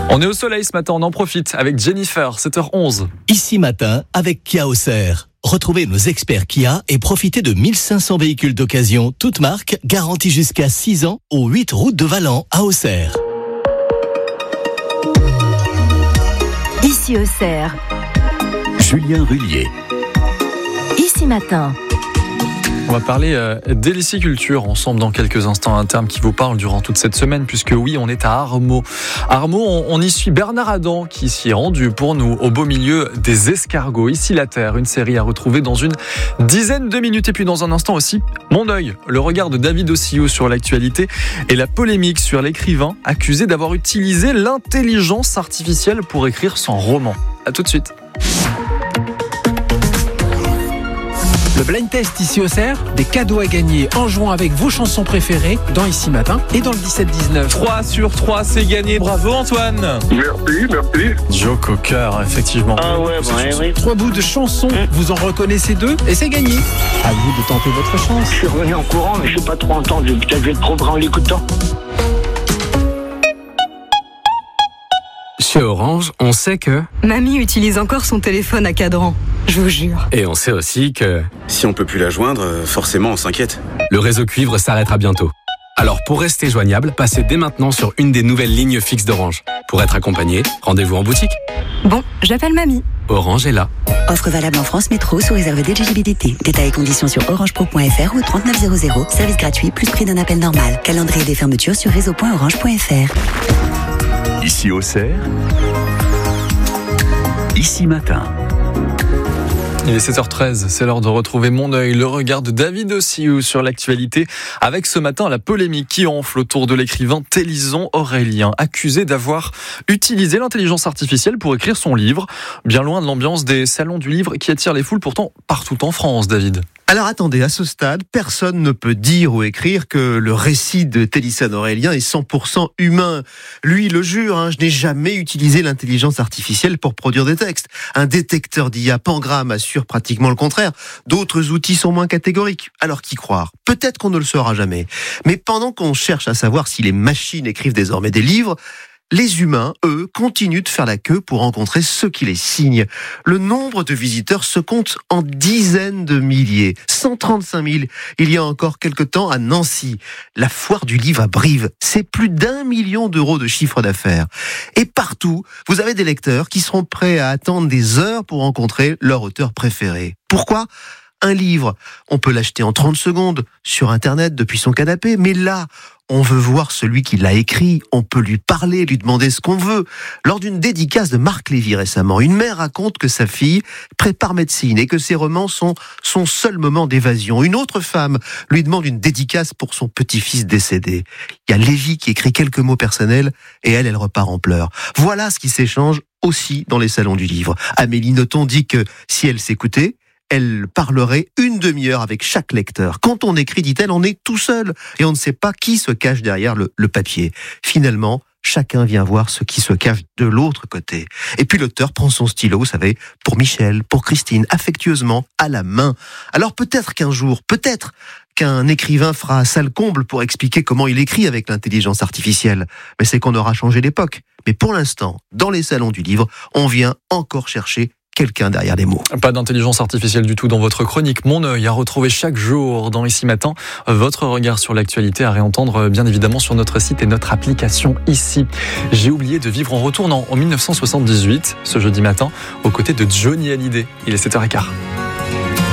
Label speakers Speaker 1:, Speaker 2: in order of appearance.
Speaker 1: On est au soleil ce matin, on en profite avec Jennifer, 7h11.
Speaker 2: Ici matin, avec Kia Auxerre. Retrouvez nos experts Kia et profitez de 1500 véhicules d'occasion, toutes marques, garantis jusqu'à 6 ans, aux 8 routes de Valent à Auxerre.
Speaker 3: Ici Auxerre.
Speaker 2: Julien Rullier.
Speaker 3: Ici matin.
Speaker 1: On va parler d'héliciculture ensemble dans quelques instants, un terme qui vous parle durant toute cette semaine, puisque oui, on est à Armaux. Armaux, on y suit Bernard Adam qui s'y est rendu pour nous au beau milieu des escargots. Ici la Terre, une série à retrouver dans une dizaine de minutes. Et puis dans un instant aussi, Mon œil, le regard de David Ossio sur l'actualité et la polémique sur l'écrivain accusé d'avoir utilisé l'intelligence artificielle pour écrire son roman. À tout de suite.
Speaker 4: Le blind test ici Auxerre, des cadeaux à gagner en jouant avec vos chansons préférées dans Ici Matin et dans le 17-19.
Speaker 1: 3 sur 3, c'est gagné. Bravo Antoine.
Speaker 5: Merci.
Speaker 1: Joe Cocker, effectivement.
Speaker 5: Ah ouais, oui.
Speaker 4: 3 bouts de chansons, vous en reconnaissez 2 et c'est gagné. À vous de tenter votre chance.
Speaker 5: Je suis revenu en courant, mais je n'ai pas trop entendu. Peut-être que je vais être trop grand en l'écoutant.
Speaker 6: Chez Orange, on sait que...
Speaker 7: Mamie utilise encore son téléphone à cadran, je vous jure.
Speaker 6: Et on sait aussi que...
Speaker 8: Si on peut plus la joindre, forcément on s'inquiète.
Speaker 6: Le réseau cuivre s'arrêtera bientôt. Alors pour rester joignable, passez dès maintenant sur une des nouvelles lignes fixes d'Orange. Pour être accompagné, rendez-vous en boutique.
Speaker 7: Bon, j'appelle Mamie.
Speaker 6: Orange est là.
Speaker 9: Offre valable en France Métro sous réserve d'éligibilité. Détails et conditions sur orangepro.fr ou 3900. Service gratuit plus prix d'un appel normal. Calendrier des fermetures sur réseau.orange.fr.
Speaker 2: Ici Auxerre. Ici matin.
Speaker 1: Il est 7h13, c'est l'heure de retrouver Mon œil, le regard de David Ossio sur l'actualité, avec ce matin la polémique qui enfle autour de l'écrivain Télisson Aurélien, accusé d'avoir utilisé l'intelligence artificielle pour écrire son livre, bien loin de l'ambiance des salons du livre qui attirent les foules pourtant partout en France, David.
Speaker 10: Alors attendez, à ce stade, personne ne peut dire ou écrire que le récit de Télisson Aurélien est 100% humain. Lui le jure, je n'ai jamais utilisé l'intelligence artificielle pour produire des textes. Un détecteur d'IA Pangram assure pratiquement le contraire. D'autres outils sont moins catégoriques. Alors qu'y croire ? Peut-être qu'on ne le saura jamais. Mais pendant qu'on cherche à savoir si les machines écrivent désormais des livres, les humains, eux, continuent de faire la queue pour rencontrer ceux qui les signent. Le nombre de visiteurs se compte en dizaines de milliers. 135 000 il y a encore quelque temps à Nancy. La foire du livre à Brive, c'est plus d'1 million d'euros de chiffre d'affaires. Et partout, vous avez des lecteurs qui seront prêts à attendre des heures pour rencontrer leur auteur préféré. Pourquoi ? Un livre, on peut l'acheter en 30 secondes sur Internet depuis son canapé, mais là, on veut voir celui qui l'a écrit, on peut lui parler, lui demander ce qu'on veut. Lors d'une dédicace de Marc Lévy récemment, une mère raconte que sa fille prépare médecine et que ses romans sont son seul moment d'évasion. Une autre femme lui demande une dédicace pour son petit-fils décédé. Il y a Lévy qui écrit quelques mots personnels et elle repart en pleurs. Voilà ce qui s'échange aussi dans les salons du livre. Amélie Nothomb dit que si elle s'écoutait, elle parlerait une demi-heure avec chaque lecteur. Quand on écrit, dit-elle, on est tout seul et on ne sait pas qui se cache derrière le papier. Finalement, chacun vient voir ce qui se cache de l'autre côté. Et puis l'auteur prend son stylo, vous savez, pour Michel, pour Christine, affectueusement, à la main. Alors peut-être qu'un jour, peut-être qu'un écrivain fera salle comble pour expliquer comment il écrit avec l'intelligence artificielle. Mais c'est qu'on aura changé d'époque. Mais pour l'instant, dans les salons du livre, on vient encore chercher quelqu'un derrière les mots.
Speaker 1: Pas d'intelligence artificielle du tout dans votre chronique. Mon œil à retrouver chaque jour dans Ici Matin. Votre regard sur l'actualité à réentendre bien évidemment sur notre site et notre application Ici. J'ai oublié de vivre en retournant en 1978, ce jeudi matin, aux côtés de Johnny Hallyday. Il est 7h15.